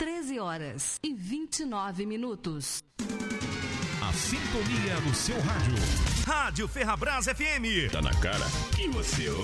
13h29. A sintonia do seu rádio. Rádio Ferrabras FM. Tá na cara que você ouve.